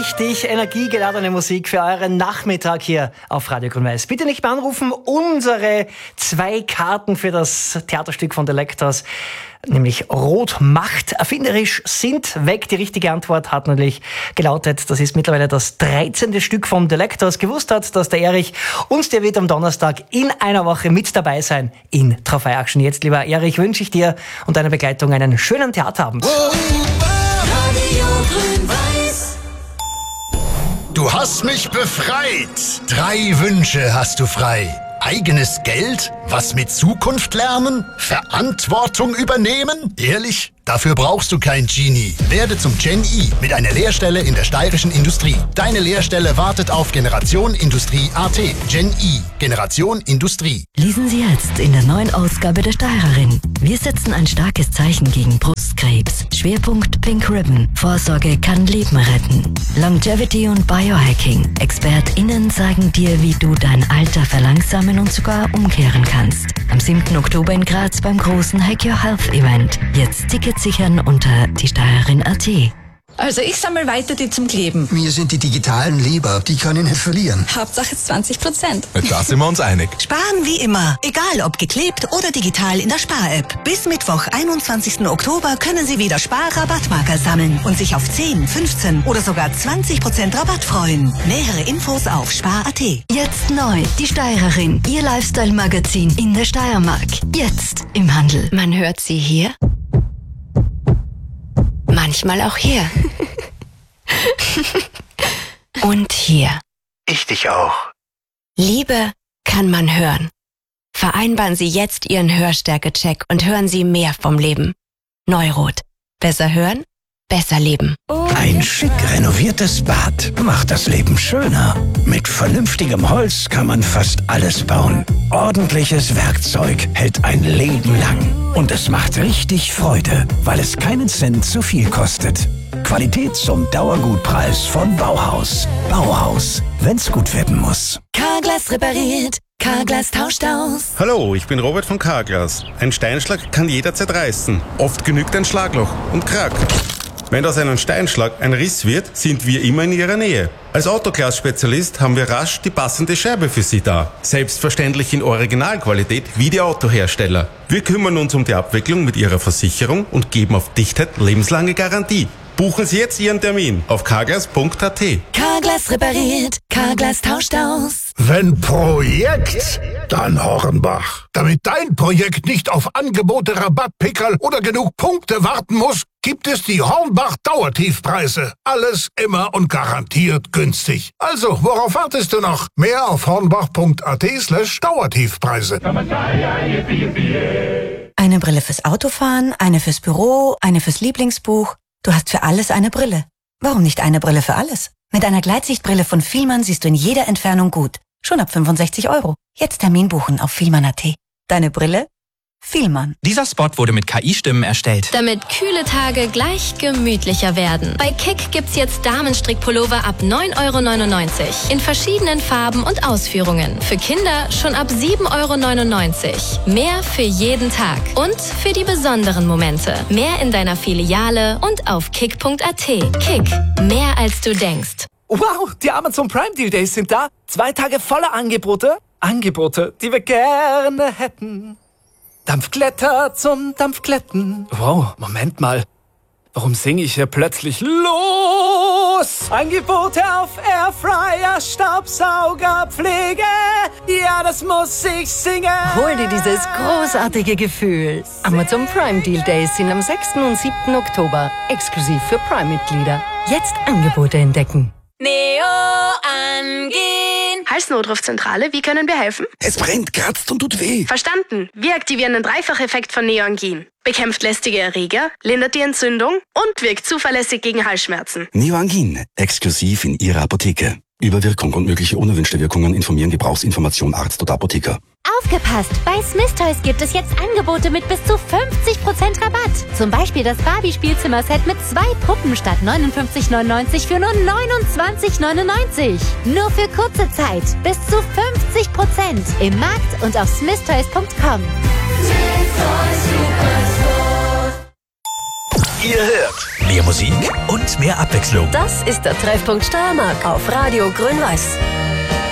richtig energiegeladene Musik für euren Nachmittag hier auf Radio Grün-Weiß. Bitte nicht mehr anrufen. Unsere 2 Karten für das Theaterstück von Delectors, nämlich Rot macht erfinderisch, sind weg. Die richtige Antwort hat natürlich gelautet, das ist mittlerweile das 13. Stück von Delectors. Gewusst hat, dass der Erich und der wird am Donnerstag in einer Woche mit dabei sein in Trafei Action. Jetzt, lieber Erich, wünsche ich dir und deiner Begleitung einen schönen Theaterabend. Du hast mich befreit. 3 Wünsche hast du frei. Eigenes Geld? Was mit Zukunft lernen? Verantwortung übernehmen? Ehrlich? Dafür brauchst du kein Genie. Werde zum Gen I mit einer Lehrstelle in der steirischen Industrie. Deine Lehrstelle wartet auf Generation Industrie AT. Gen I. Generation Industrie. Lesen Sie jetzt in der neuen Ausgabe der Steirerin. Wir setzen ein starkes Zeichen gegen Brustkrebs. Schwerpunkt Pink Ribbon. Vorsorge kann Leben retten. Longevity und Biohacking. ExpertInnen sagen dir, wie du dein Alter verlangsamen und sogar umkehren kannst. Am 7. Oktober in Graz beim großen Hack Your Health Event. Jetzt Tickets sichern unter diesteirerin.at. Also ich sammle weiter die zum Kleben. Mir sind die digitalen lieber, die kann ich nicht verlieren. Hauptsache 20%. Da sind wir uns einig. Sparen wie immer, egal ob geklebt oder digital in der Spar-App. Bis Mittwoch, 21. Oktober können Sie wieder Spar-Rabattmarker sammeln und sich auf 10, 15 oder sogar 20% Rabatt freuen. Nähere Infos auf spar.at. Jetzt neu, die Steirerin, Ihr Lifestyle-Magazin in der Steiermark. Jetzt im Handel. Man hört sie hier, manchmal auch hier. Und hier. Ich dich auch. Liebe kann man hören. Vereinbaren Sie jetzt Ihren Hörstärke-Check und hören Sie mehr vom Leben. Neurot. Besser hören, besser leben. Ein schick renoviertes Bad macht das Leben schöner. Mit vernünftigem Holz kann man fast alles bauen. Ordentliches Werkzeug hält ein Leben lang. Und es macht richtig Freude, weil es keinen Cent zu viel kostet. Qualität zum Dauergutpreis von Bauhaus. Bauhaus, wenn's gut werden muss. Carglass repariert, Carglass tauscht aus. Hallo, ich bin Robert von Carglass. Ein Steinschlag kann jederzeit reißen. Oft genügt ein Schlagloch und Krack. Wenn aus einem Steinschlag ein Riss wird, sind wir immer in Ihrer Nähe. Als Autoglas-Spezialist haben wir rasch die passende Scheibe für Sie da. Selbstverständlich in Originalqualität wie die Autohersteller. Wir kümmern uns um die Abwicklung mit Ihrer Versicherung und geben auf Dichtheit lebenslange Garantie. Buchen Sie jetzt Ihren Termin auf carglass.at. Carglass repariert, Carglass tauscht aus. Wenn Projekt, dann Hornbach. Damit dein Projekt nicht auf Angebote, Rabattpickerl oder genug Punkte warten muss, gibt es die Hornbach Dauertiefpreise. Alles immer und garantiert günstig. Also, worauf wartest du noch? Mehr auf hornbach.at/Dauertiefpreise. Eine Brille fürs Autofahren, eine fürs Büro, eine fürs Lieblingsbuch. Du hast für alles eine Brille. Warum nicht eine Brille für alles? Mit einer Gleitsichtbrille von Fielmann siehst du in jeder Entfernung gut. Schon ab 65 €. Jetzt Termin buchen auf Fielmann.at. Deine Brille? Fielmann. Dieser Spot wurde mit KI-Stimmen erstellt. Damit kühle Tage gleich gemütlicher werden. Bei Kick gibt's jetzt Damenstrickpullover ab 9,99 € in verschiedenen Farben und Ausführungen. Für Kinder schon ab 7,99 €. Mehr für jeden Tag und für die besonderen Momente. Mehr in deiner Filiale und auf kick.at. Kick, mehr als du denkst. Wow, die Amazon Prime Deal Days sind da. 2 Tage voller Angebote. Angebote, die wir gerne hätten. Dampfkletter zum Dampfkletten. Wow, Moment mal. Warum singe ich hier plötzlich los? Angebote auf Airfryer, Staubsauger, Pflege. Ja, das muss ich singen. Hol dir dieses großartige Gefühl. Amazon Prime Deal Days sind am 6. und 7. Oktober. Exklusiv für Prime-Mitglieder. Jetzt Angebote entdecken. Neo angehen. Halsnotrufzentrale, wie können wir helfen? Es brennt, kratzt und tut weh. Verstanden. Wir aktivieren den Dreifacheffekt von Neoangin. Bekämpft lästige Erreger, lindert die Entzündung und wirkt zuverlässig gegen Halsschmerzen. Neoangin, exklusiv in Ihrer Apotheke. Über Wirkung und mögliche unerwünschte Wirkungen informieren Gebrauchsinformation Arzt oder Apotheker. Aufgepasst! Bei Smith Toys gibt es jetzt Angebote mit bis zu 50% Rabatt. Zum Beispiel das Barbie-Spielzimmer-Set mit 2 Puppen statt 59,99 für nur 29,99. Nur für kurze Zeit. Bis zu 50% im Markt und auf smithtoys.com. Ihr hört mehr Musik und mehr Abwechslung. Das ist der Treffpunkt Steiermark auf Radio Grün-Weiß.